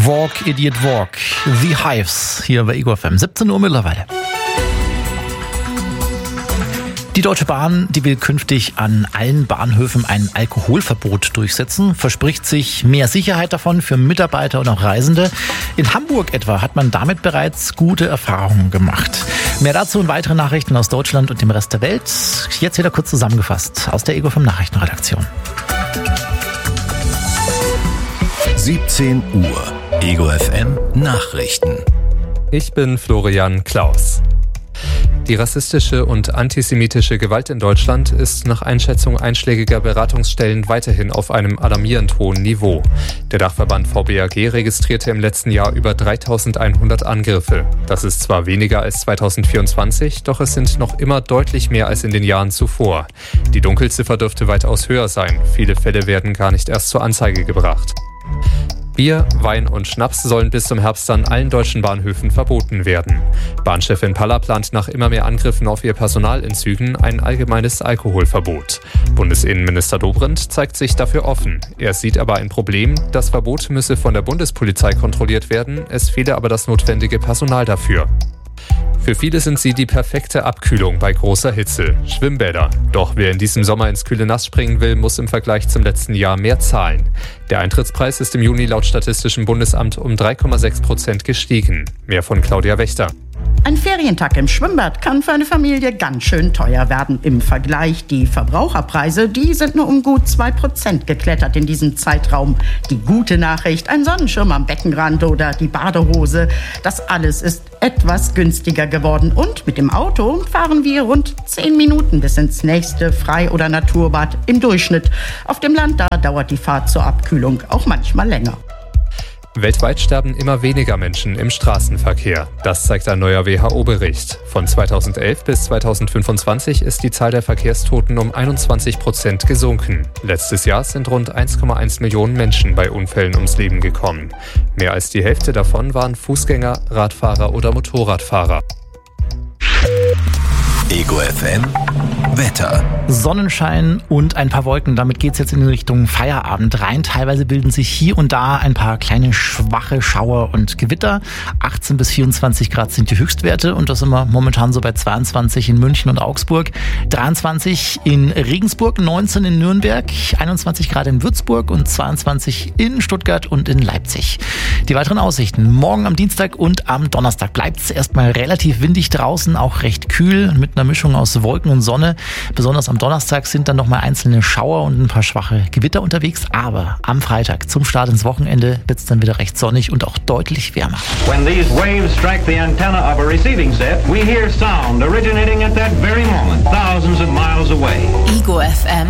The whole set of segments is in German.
Walk, Idiot Walk. The Hives hier bei Ego FM. 17 Uhr mittlerweile. Die Deutsche Bahn, die will künftig an allen Bahnhöfen ein Alkoholverbot durchsetzen, verspricht sich mehr Sicherheit davon für Mitarbeiter und auch Reisende. In Hamburg etwa hat man damit bereits gute Erfahrungen gemacht. Mehr dazu und weitere Nachrichten aus Deutschland und dem Rest der Welt. Jetzt wieder kurz zusammengefasst aus der Ego FM Nachrichtenredaktion. 17 Uhr. Ego FM Nachrichten. Ich bin Florian Klaus. Die rassistische und antisemitische Gewalt in Deutschland ist nach Einschätzung einschlägiger Beratungsstellen weiterhin auf einem alarmierend hohen Niveau. Der Dachverband VBAG registrierte im letzten Jahr über 3.100 Angriffe. Das ist zwar weniger als 2024, doch es sind noch immer deutlich mehr als in den Jahren zuvor. Die Dunkelziffer dürfte weitaus höher sein. Viele Fälle werden gar nicht erst zur Anzeige gebracht. Bier, Wein und Schnaps sollen bis zum Herbst an allen deutschen Bahnhöfen verboten werden. Bahnchefin Palla plant nach immer mehr Angriffen auf ihr Personal in Zügen ein allgemeines Alkoholverbot. Bundesinnenminister Dobrindt zeigt sich dafür offen. Er sieht aber ein Problem. Das Verbot müsse von der Bundespolizei kontrolliert werden. Es fehle aber das notwendige Personal dafür. Für viele sind sie die perfekte Abkühlung bei großer Hitze. Schwimmbäder. Doch wer in diesem Sommer ins kühle Nass springen will, muss im Vergleich zum letzten Jahr mehr zahlen. Der Eintrittspreis ist im Juni laut Statistischem Bundesamt um 3,6% gestiegen. Mehr von Claudia Wächter. Ein Ferientag im Schwimmbad kann für eine Familie ganz schön teuer werden. Im Vergleich die Verbraucherpreise, die sind nur um gut 2% geklettert in diesem Zeitraum. Die gute Nachricht, ein Sonnenschirm am Beckenrand oder die Badehose, das alles ist etwas günstiger geworden. Und mit dem Auto fahren wir rund 10 Minuten bis ins nächste Frei- oder Naturbad im Durchschnitt. Auf dem Land, da dauert die Fahrt zur Abkühlung auch manchmal länger. Weltweit sterben immer weniger Menschen im Straßenverkehr. Das zeigt ein neuer WHO-Bericht. Von 2011 bis 2025 ist die Zahl der Verkehrstoten um 21% gesunken. Letztes Jahr sind rund 1,1 Millionen Menschen bei Unfällen ums Leben gekommen. Mehr als die Hälfte davon waren Fußgänger, Radfahrer oder Motorradfahrer. Ego FM Wetter. Sonnenschein und ein paar Wolken. Damit geht's jetzt in Richtung Feierabend rein. Teilweise bilden sich hier und da ein paar kleine schwache Schauer und Gewitter. 18 bis 24 Grad sind die Höchstwerte und das sind wir momentan so bei 22 in München und Augsburg, 23 in Regensburg, 19 in Nürnberg, 21 Grad in Würzburg und 22 in Stuttgart und in Leipzig. Die weiteren Aussichten. Morgen am Dienstag und am Donnerstag bleibt's erstmal relativ windig draußen, auch recht kühl mit einer Mischung aus Wolken und Sonne. Besonders am Donnerstag sind dann nochmal einzelne Schauer und ein paar schwache Gewitter unterwegs. Aber am Freitag zum Start ins Wochenende wird es dann wieder recht sonnig und auch deutlich wärmer. When these waves strike the antenna of a receiving set, we hear sound originating at that very moment, thousands of miles away. Ego FM.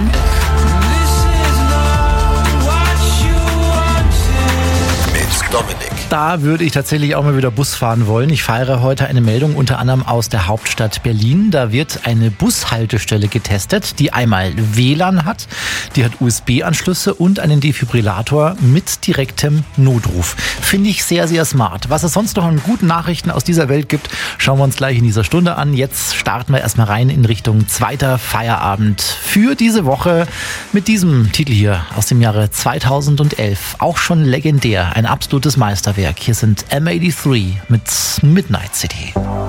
Mit Dominik. Da würde ich tatsächlich auch mal wieder Bus fahren wollen. Ich feiere heute eine Meldung unter anderem aus der Hauptstadt Berlin. Da wird eine Bushaltestelle getestet, die einmal WLAN hat, die hat USB-Anschlüsse und einen Defibrillator mit direktem Notruf. Finde ich sehr, sehr smart. Was es sonst noch an guten Nachrichten aus dieser Welt gibt, schauen wir uns gleich in dieser Stunde an. Jetzt starten wir erstmal rein in Richtung zweiter Feierabend für diese Woche mit diesem Titel hier aus dem Jahre 2011. Auch schon legendär, ein absolutes Meisterwerk. Hier sind M83 mit Midnight City.